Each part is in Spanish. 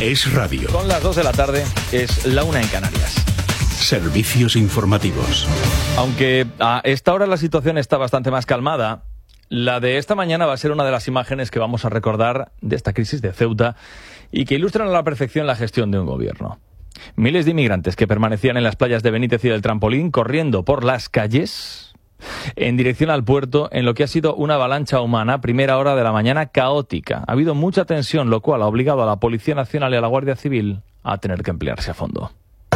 Es radio. Son las 2 de la tarde, es la 1 en Canarias. Servicios informativos. Aunque a esta hora la situación está bastante más calmada, la de esta mañana va a ser una de las imágenes que vamos a recordar de esta crisis de Ceuta y que ilustran a la perfección la gestión de un gobierno. Miles de inmigrantes que permanecían en las playas de Benítez y del Trampolín corriendo por las calles en dirección al puerto en lo que ha sido una avalancha humana, primera hora de la mañana caótica. Ha habido mucha tensión, lo cual ha obligado a la Policía Nacional y a la Guardia Civil a tener que emplearse a fondo.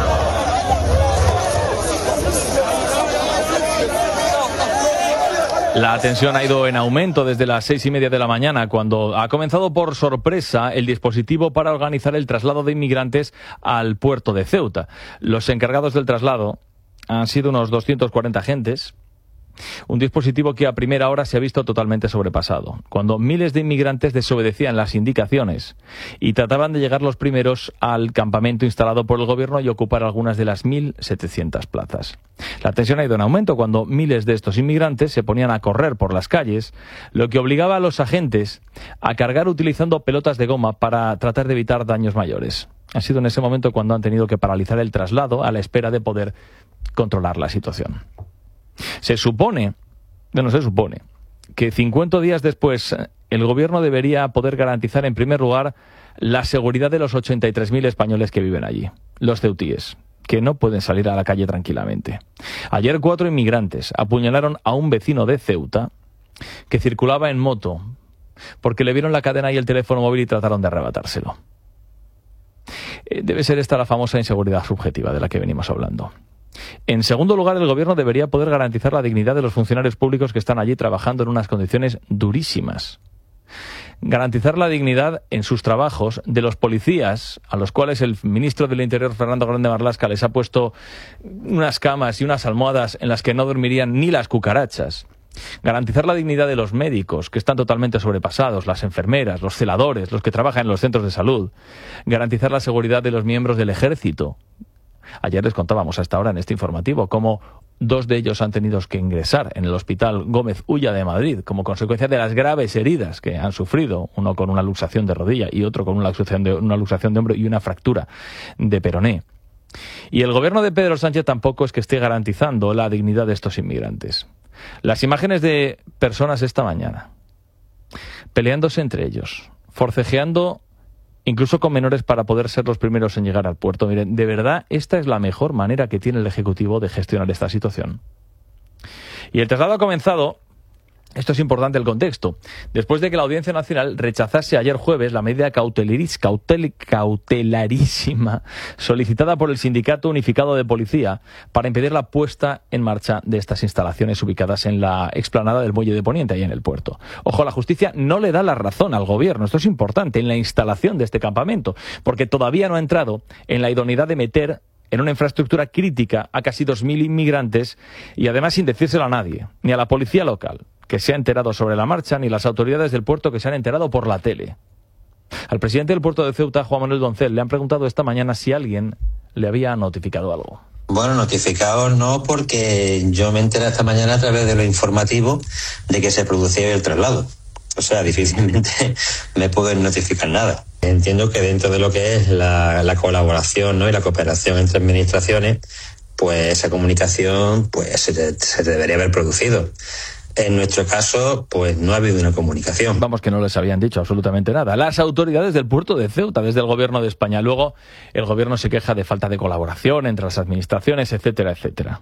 La tensión ha ido en aumento desde las 6:30 de la mañana, cuando ha comenzado por sorpresa el dispositivo para organizar el traslado de inmigrantes al puerto de Ceuta. Los encargados del traslado han sido unos 240 agentes. Un dispositivo que a primera hora se ha visto totalmente sobrepasado, cuando miles de inmigrantes desobedecían las indicaciones y trataban de llegar los primeros al campamento instalado por el gobierno y ocupar algunas de las 1.700 plazas. La tensión ha ido en aumento cuando miles de estos inmigrantes se ponían a correr por las calles, lo que obligaba a los agentes a cargar utilizando pelotas de goma para tratar de evitar daños mayores. Ha sido en ese momento cuando han tenido que paralizar el traslado a la espera de poder controlar la situación. Se supone que 50 días después el gobierno debería poder garantizar en primer lugar la seguridad de los 83.000 españoles que viven allí, los ceutíes, que no pueden salir a la calle tranquilamente. Ayer 4 inmigrantes apuñalaron a un vecino de Ceuta que circulaba en moto porque le vieron la cadena y el teléfono móvil y trataron de arrebatárselo. Debe ser esta la famosa inseguridad subjetiva de la que venimos hablando. En segundo lugar, el gobierno debería poder garantizar la dignidad de los funcionarios públicos que están allí trabajando en unas condiciones durísimas. Garantizar la dignidad en sus trabajos de los policías, a los cuales el ministro del Interior, Fernando Grande Marlaska, les ha puesto unas camas y unas almohadas en las que no dormirían ni las cucarachas. Garantizar la dignidad de los médicos, que están totalmente sobrepasados, las enfermeras, los celadores, los que trabajan en los centros de salud. Garantizar la seguridad de los miembros del ejército. Ayer les contábamos a esta hora en este informativo cómo 2 de ellos han tenido que ingresar en el Hospital Gómez Ulla de Madrid como consecuencia de las graves heridas que han sufrido, uno con una luxación de rodilla y otro con una luxación de hombro y una fractura de peroné. Y el gobierno de Pedro Sánchez tampoco es que esté garantizando la dignidad de estos inmigrantes. Las imágenes de personas esta mañana peleándose entre ellos, forcejeando incluso con menores para poder ser los primeros en llegar al puerto. Miren, de verdad, esta es la mejor manera que tiene el Ejecutivo de gestionar esta situación. Y el traslado ha comenzado, esto es importante el contexto, después de que la Audiencia Nacional rechazase ayer jueves la medida cautelarísima solicitada por el Sindicato Unificado de Policía para impedir la puesta en marcha de estas instalaciones ubicadas en la explanada del Muelle de Poniente, ahí en el puerto. Ojo, la justicia no le da la razón al gobierno, esto es importante, en la instalación de este campamento, porque todavía no ha entrado en la idoneidad de meter en una infraestructura crítica a casi 2.000 inmigrantes y además sin decírselo a nadie, ni a la policía local, que se ha enterado sobre la marcha, ni las autoridades del puerto que se han enterado por la tele. Al presidente del puerto de Ceuta, Juan Manuel Doncel, le han preguntado esta mañana si alguien le había notificado algo. Bueno, notificado no, porque yo me enteré esta mañana a través de lo informativo de que se producía el traslado. O sea, difícilmente me pueden notificar nada. Entiendo que dentro de lo que es la colaboración, ¿no?, y la cooperación entre administraciones, pues esa comunicación pues se debería haber producido. En nuestro caso, pues no ha habido una comunicación. Vamos, que no les habían dicho absolutamente nada. Las autoridades del puerto de Ceuta, desde el gobierno de España. Luego, el gobierno se queja de falta de colaboración entre las administraciones, etcétera, etcétera.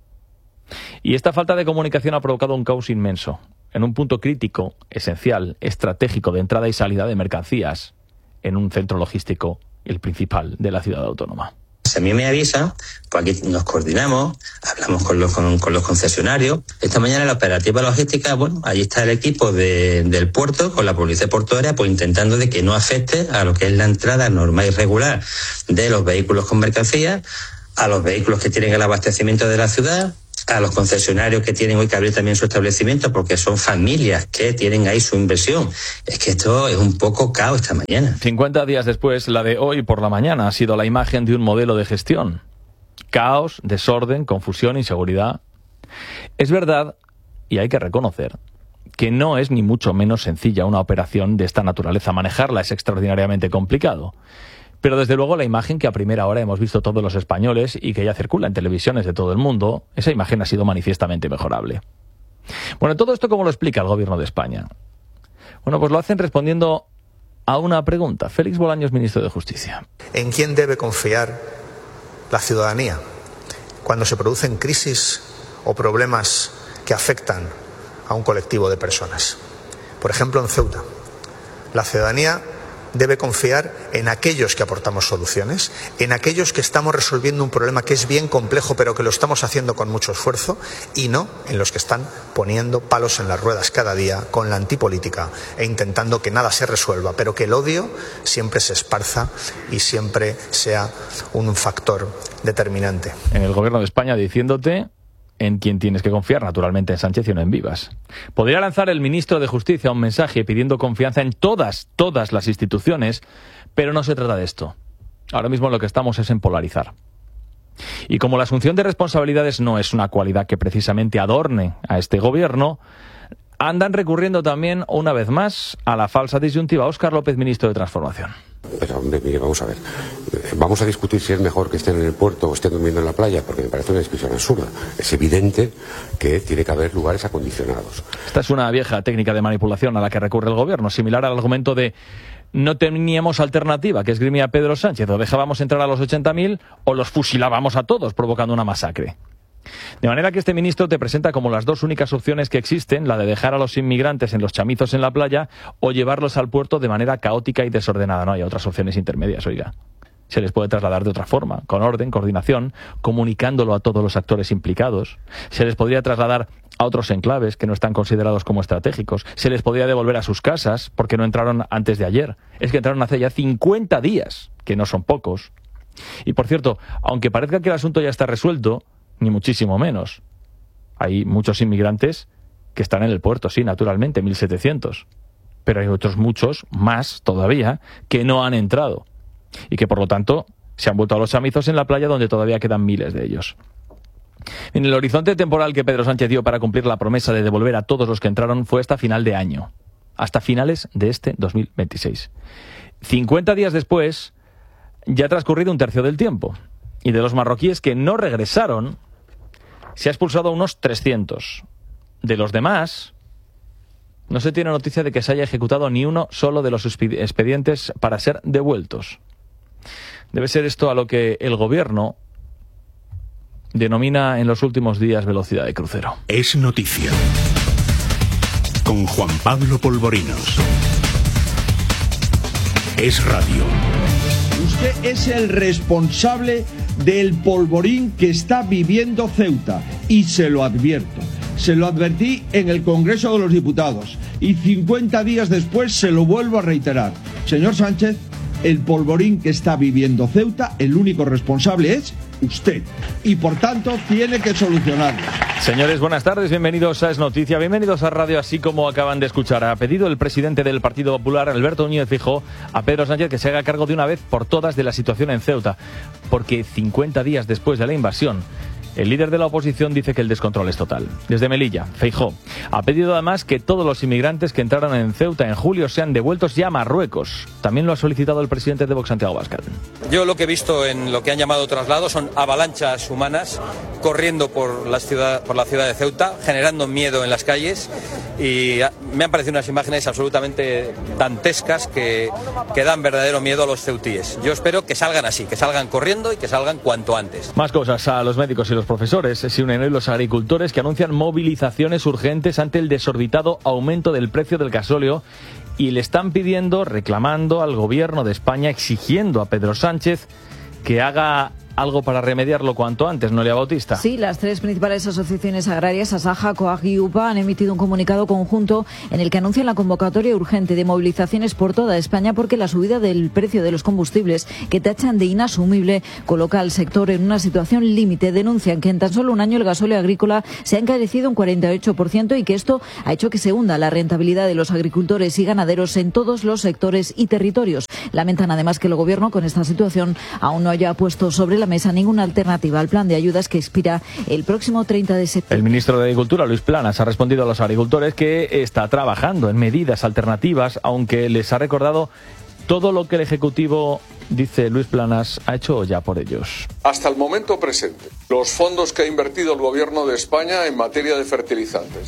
Y esta falta de comunicación ha provocado un caos inmenso, en un punto crítico, esencial, estratégico de entrada y salida de mercancías, en un centro logístico, el principal de la ciudad autónoma. Si a mí me avisan, pues aquí nos coordinamos, hablamos con los concesionarios. Esta mañana en la operativa logística, bueno, allí está el equipo del puerto con la policía portuaria, pues intentando de que no afecte a lo que es la entrada normal y regular de los vehículos con mercancías, a los vehículos que tienen el abastecimiento de la ciudad, a los concesionarios que tienen hoy que abrir también su establecimiento, porque son familias que tienen ahí su inversión. Es que esto es un poco caos esta mañana. 50 días después, la de hoy por la mañana ha sido la imagen de un modelo de gestión. Caos, desorden, confusión, inseguridad. Es verdad, y hay que reconocer, que no es ni mucho menos sencilla una operación de esta naturaleza. Manejarla es extraordinariamente complicado. Pero desde luego la imagen que a primera hora hemos visto todos los españoles y que ya circula en televisiones de todo el mundo, esa imagen ha sido manifiestamente mejorable. Bueno, ¿todo esto cómo lo explica el Gobierno de España? Bueno, pues lo hacen respondiendo a una pregunta. Félix Bolaños, ministro de Justicia. ¿En quién debe confiar la ciudadanía cuando se producen crisis o problemas que afectan a un colectivo de personas? Por ejemplo, en Ceuta, la ciudadanía debe confiar en aquellos que aportamos soluciones, en aquellos que estamos resolviendo un problema que es bien complejo pero que lo estamos haciendo con mucho esfuerzo, y no en los que están poniendo palos en las ruedas cada día con la antipolítica e intentando que nada se resuelva, pero que el odio siempre se esparza y siempre sea un factor determinante. En el Gobierno de España diciéndote en quién tienes que confiar, naturalmente en Sánchez y no en Vivas. Podría lanzar el ministro de Justicia un mensaje pidiendo confianza en todas las instituciones, pero no se trata de esto. Ahora mismo lo que estamos es en polarizar. Y como la asunción de responsabilidades no es una cualidad que precisamente adorne a este gobierno, andan recurriendo también, una vez más, a la falsa disyuntiva. Óscar López, ministro de Transformación. Pero, mire, vamos a ver. Vamos a discutir si es mejor que estén en el puerto o estén durmiendo en la playa, porque me parece una discusión absurda. Es evidente que tiene que haber lugares acondicionados. Esta es una vieja técnica de manipulación a la que recurre el gobierno, similar al argumento de no teníamos alternativa, que esgrimía Pedro Sánchez: o dejábamos entrar a los 80.000 o los fusilábamos a todos, provocando una masacre. De manera que este ministro te presenta como las dos únicas opciones que existen, la de dejar a los inmigrantes en los chamizos en la playa o llevarlos al puerto de manera caótica y desordenada. No hay otras opciones intermedias, oiga. Se les puede trasladar de otra forma, con orden, coordinación, comunicándolo a todos los actores implicados. Se les podría trasladar a otros enclaves que no están considerados como estratégicos. Se les podría devolver a sus casas porque no entraron antes de ayer. Es que entraron hace ya 50 días, que no son pocos. Y por cierto, aunque parezca que el asunto ya está resuelto, ni muchísimo menos. Hay muchos inmigrantes que están en el puerto, sí, naturalmente, 1.700. Pero hay otros muchos, más todavía, que no han entrado. Y que, por lo tanto, se han vuelto a los chamizos en la playa, donde todavía quedan miles de ellos. En el horizonte temporal que Pedro Sánchez dio para cumplir la promesa de devolver a todos los que entraron fue hasta final de año. Hasta finales de este 2026. 50 días después, ya ha transcurrido un tercio del tiempo. Y de los marroquíes que no regresaron, se ha expulsado a unos 300. De los demás, no se tiene noticia de que se haya ejecutado ni uno solo de los expedientes para ser devueltos. Debe ser esto a lo que el gobierno denomina en los últimos días velocidad de crucero. Es noticia. Con Juan Pablo Polvorinos. Es radio. Usted es el responsable del polvorín que está viviendo Ceuta, y se lo advierto. Se lo advertí en el Congreso de los Diputados y 50 días después se lo vuelvo a reiterar. Señor Sánchez, el polvorín que está viviendo Ceuta, el único responsable es usted, y por tanto tiene que solucionarlo. Señores, buenas tardes, bienvenidos a Es Noticia, bienvenidos a Radio. Así como acaban de escuchar, ha pedido el presidente del Partido Popular, Alberto Núñez Feijóo, a Pedro Sánchez que se haga cargo de una vez por todas de la situación en Ceuta, porque 50 días después de la invasión, el líder de la oposición dice que el descontrol es total. Desde Melilla, Feijóo ha pedido además que todos los inmigrantes que entraron en Ceuta en julio sean devueltos ya a Marruecos. También lo ha solicitado el presidente de Vox, Santiago Abascal. Yo lo que he visto en lo que han llamado traslado son avalanchas humanas corriendo por la ciudad de Ceuta, generando miedo en las calles, y me han parecido unas imágenes absolutamente dantescas que dan verdadero miedo a los ceutíes. Yo espero que salgan así, que salgan corriendo y que salgan cuanto antes. Más cosas. A los médicos y los profesores se unen hoy los agricultores que anuncian movilizaciones urgentes ante el desorbitado aumento del precio del gasóleo y le están pidiendo, reclamando al gobierno de España, exigiendo a Pedro Sánchez que haga algo para remediarlo cuanto antes, Noelia Bautista. Sí, las tres principales asociaciones agrarias, Asaja, COAG y UPA, han emitido un comunicado conjunto en el que anuncian la convocatoria urgente de movilizaciones por toda España porque la subida del precio de los combustibles, que tachan de inasumible, coloca al sector en una situación límite. Denuncian que en tan solo un año el gasóleo agrícola se ha encarecido un 48% y que esto ha hecho que se hunda la rentabilidad de los agricultores y ganaderos en todos los sectores y territorios. Lamentan además que el gobierno con esta situación aún no haya puesto sobre la mesa ninguna alternativa al plan de ayudas que expira el próximo 30 de septiembre. El ministro de Agricultura, Luis Planas, ha respondido a los agricultores que está trabajando en medidas alternativas, aunque les ha recordado todo lo que el Ejecutivo dice Luis Planas, ha hecho ya por ellos. Hasta el momento presente, los fondos que ha invertido el Gobierno de España en materia de fertilizantes,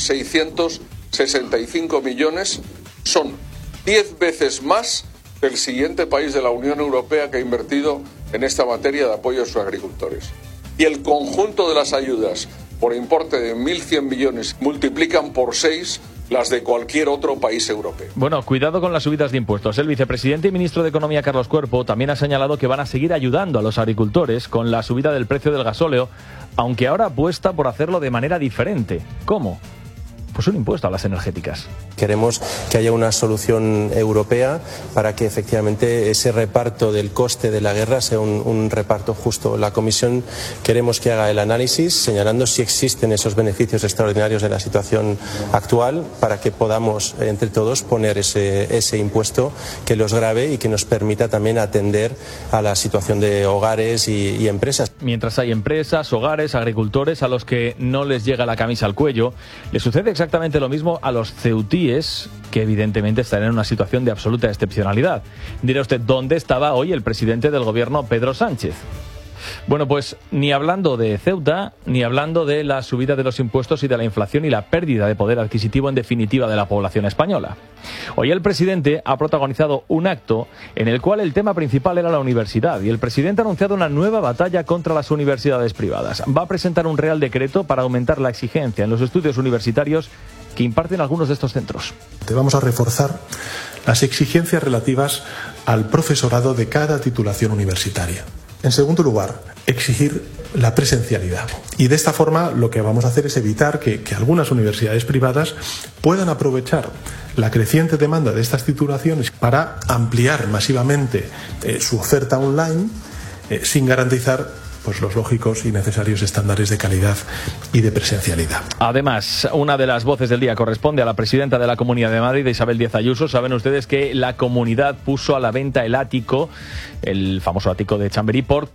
665 millones, son 10 veces más que el siguiente país de la Unión Europea que ha invertido en esta materia de apoyo a sus agricultores. Y el conjunto de las ayudas por importe de 1.100 millones multiplican por 6 las de cualquier otro país europeo. Bueno, cuidado con las subidas de impuestos. El vicepresidente y ministro de Economía, Carlos Cuerpo, también ha señalado que van a seguir ayudando a los agricultores con la subida del precio del gasóleo, aunque ahora apuesta por hacerlo de manera diferente. ¿Cómo? Pues un impuesto a las energéticas. Queremos que haya una solución europea para que efectivamente ese reparto del coste de la guerra sea un reparto justo. La Comisión queremos que haga el análisis señalando si existen esos beneficios extraordinarios de la situación actual para que podamos entre todos poner ese impuesto que los grave y que nos permita también atender a la situación de hogares y empresas. Mientras hay empresas, hogares, agricultores a los que no les llega la camisa al cuello, le sucede exactamente lo mismo a los ceutíes, que evidentemente están en una situación de absoluta excepcionalidad. Dirá usted, ¿dónde estaba hoy el presidente del gobierno, Pedro Sánchez? Bueno, pues ni hablando de Ceuta, ni hablando de la subida de los impuestos y de la inflación y la pérdida de poder adquisitivo en definitiva de la población española. Hoy el presidente ha protagonizado un acto en el cual el tema principal era la universidad y el presidente ha anunciado una nueva batalla contra las universidades privadas. Va a presentar un real decreto para aumentar la exigencia en los estudios universitarios que imparten algunos de estos centros. Vamos a reforzar las exigencias relativas al profesorado de cada titulación universitaria. En segundo lugar, exigir la presencialidad. Y de esta forma lo que vamos a hacer es evitar que algunas universidades privadas puedan aprovechar la creciente demanda de estas titulaciones para ampliar masivamente su oferta online sin garantizar pues los lógicos y necesarios estándares de calidad y de presencialidad. Además, una de las voces del día corresponde a la presidenta de la Comunidad de Madrid, Isabel Díaz Ayuso. Saben ustedes que la comunidad puso a la venta el ático, el famoso ático de Chamberí, por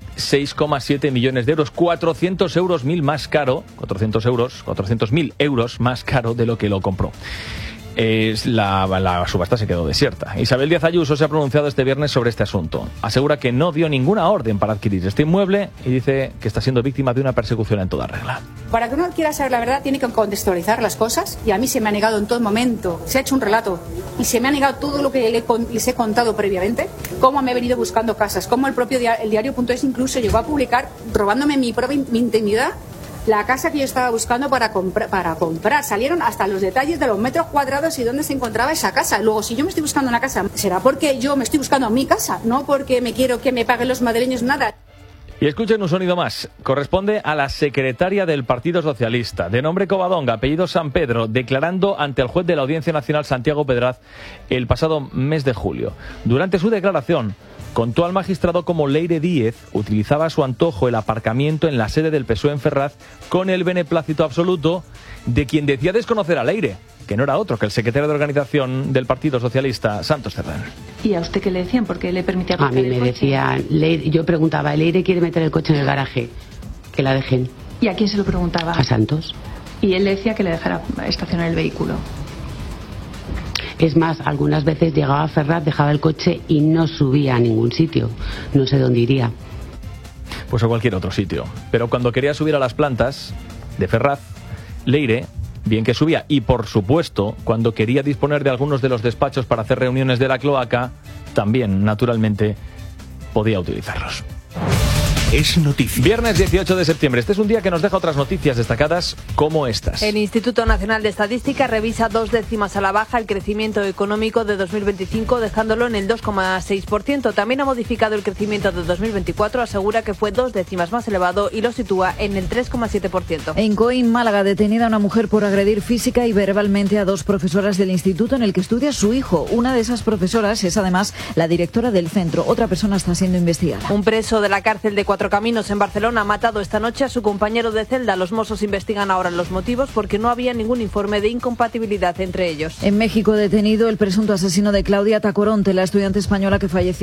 6,7 millones de euros, 400.000 más caro, 400.000 euros más caro de lo que lo compró. La subasta se quedó desierta. Isabel Díaz Ayuso se ha pronunciado este viernes sobre este asunto. Asegura que no dio ninguna orden para adquirir este inmueble y dice que está siendo víctima de una persecución en toda regla. Para que uno quiera saber la verdad tiene que contextualizar las cosas y a mí se me ha negado en todo momento, se ha hecho un relato y se me ha negado todo lo que les he contado previamente, cómo me he venido buscando casas, cómo el propio el diario.es incluso llegó a publicar, robándome mi intimidad, la casa que yo estaba buscando para comprar. Salieron hasta los detalles de los metros cuadrados y dónde se encontraba esa casa. Luego, si yo me estoy buscando una casa, será porque yo me estoy buscando mi casa, no porque me quiero que me paguen los madrileños nada. Y escuchen un sonido más. Corresponde a la secretaria del Partido Socialista, de nombre Covadonga, apellido San Pedro, declarando ante el juez de la Audiencia Nacional, Santiago Pedraz, el pasado mes de julio. Durante su declaración, contó al magistrado cómo Leire Díez utilizaba a su antojo el aparcamiento en la sede del PSOE en Ferraz con el beneplácito absoluto de quien decía desconocer a Leire, que no era otro que el secretario de organización del Partido Socialista, Santos Cerdán. ¿Y a usted qué le decían? ¿Por qué le permitía coger el coche? A mí me decían, yo preguntaba, Leire quiere meter el coche en el garaje, que la dejen. ¿Y a quién se lo preguntaba? A Santos. Y él le decía que le dejara estacionar el vehículo. Es más, algunas veces llegaba a Ferraz, dejaba el coche y no subía a ningún sitio. No sé dónde iría. Pues a cualquier otro sitio. Pero cuando quería subir a las plantas de Ferraz, Leire, bien que subía. Y por supuesto, cuando quería disponer de algunos de los despachos para hacer reuniones de la cloaca, también, naturalmente, podía utilizarlos. Es noticia. Viernes 18 de septiembre. Este es un día que nos deja otras noticias destacadas como estas. El Instituto Nacional de Estadística revisa 2 décimas a la baja el crecimiento económico de 2025, dejándolo en el 2,6%. También ha modificado el crecimiento de 2024, asegura que fue 2 décimas más elevado y lo sitúa en el 3,7%. En Coín, Málaga, detenida una mujer por agredir física y verbalmente a 2 profesoras del instituto en el que estudia su hijo. Una de esas profesoras es además la directora del centro. Otra persona está siendo investigada. Un preso de la cárcel de Cuatro Caminos en Barcelona ha matado esta noche a su compañero de celda. Los Mossos investigan ahora los motivos porque no había ningún informe de incompatibilidad entre ellos. En México, detenido el presunto asesino de Claudia Tacoronte, la estudiante española que falleció